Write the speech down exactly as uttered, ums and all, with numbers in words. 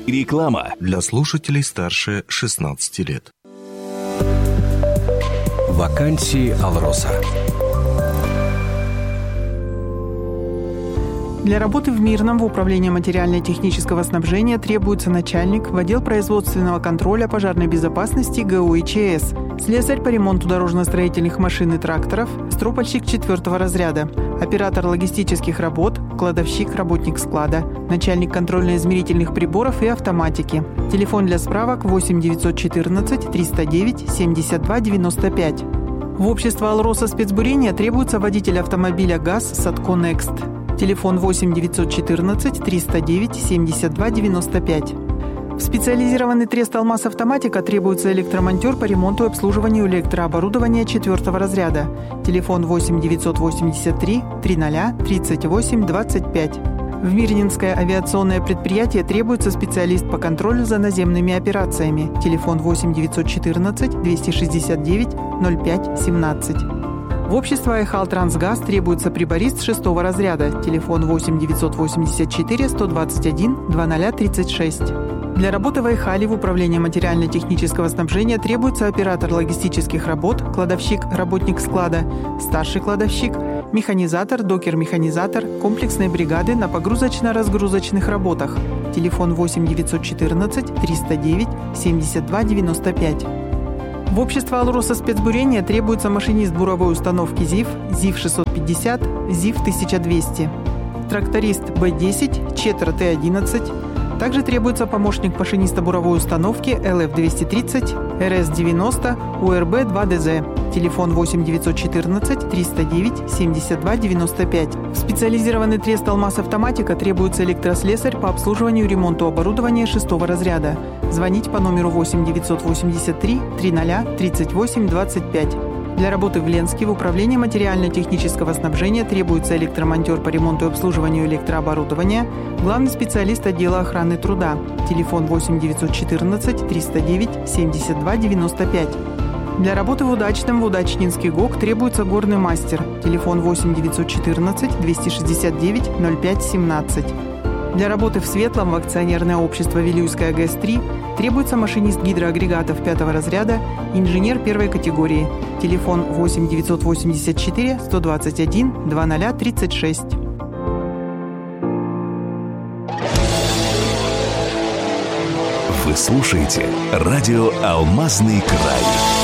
Реклама для слушателей старше шестнадцати лет. Вакансии «Алроса». Для работы в Мирном в Управлении материально-технического снабжения требуется начальник в отдел производственного контроля пожарной безопасности ГУ и ЧС, слесарь по ремонту дорожно-строительных машин и тракторов, стропольщик четвертого разряда, оператор логистических работ, кладовщик, работник склада, начальник контрольно-измерительных приборов и автоматики. Телефон для справок восемь девятьсот четырнадцать триста девять семьдесят два девяносто пять. В общество «Алроса» спецбурения требуется водитель автомобиля ГАЗ «Садко Некст». Телефон восемь девятьсот четырнадцать триста девять семьдесят два девяносто пять. В специализированный трест «Алмаз Автоматика» требуется электромонтер по ремонту и обслуживанию электрооборудования четвертого разряда. Телефон восемь девятьсот восемьдесят три триста тридцать восемь двадцать пять. В Мирнинское авиационное предприятие требуется специалист по контролю за наземными операциями. Телефон восемь девятьсот четырнадцать двести шестьдесят девять ноль пять семнадцать. В общество «Айхал Трансгаз» требуется приборист шестого разряда. Телефон восемь девятьсот восемьдесят четыре сто двадцать один двадцать тридцать шесть. Для работы в Айхале в Управлении материально-технического снабжения требуется оператор логистических работ, кладовщик, работник склада, старший кладовщик, механизатор, докер-механизатор комплексной бригады на погрузочно-разгрузочных работах. Телефон восемь девятьсот четырнадцать триста девять семьдесят два девяносто пять. В общество «Алроса» спецбурения требуется машинист буровой установки ЗИФ, ЗИФ шестьсот пятьдесят, ЗИФ тысяча двести, тракторист Бэ десять, Четра Тэ одиннадцать. Также требуется помощник машиниста буровой установки Эл Эф двести тридцать, Эр Эс девяносто, У Эр Бэ два Дэ Зэ. Телефон восемь девятьсот четырнадцать триста девять семьдесят два девяносто пять. В специализированный трест «Алмаз Автоматика» требуется электрослесарь по обслуживанию и ремонту оборудования шестого разряда. Звонить по номеру восемь девятьсот восемьдесят три триста тридцать восемь двадцать пять. Для работы в Ленске в Управлении материально-технического снабжения требуется электромонтер по ремонту и обслуживанию электрооборудования, главный специалист отдела охраны труда. Телефон восемь девятьсот четырнадцать триста девять семьдесят два девяносто пять. Для работы в Удачном в Удачнинский ГОК требуется горный мастер. Телефон восемь девятьсот четырнадцать двести шестьдесят девять ноль пять семнадцать. Для работы в Светлом в акционерное общество «Вилюйская ГЭС три» требуется машинист гидроагрегатов пятого разряда, инженер первой категории. Телефон восемь девятьсот восемьдесят четыре сто двадцать один двадцать тридцать шесть. Вы слушаете радио «Алмазный край».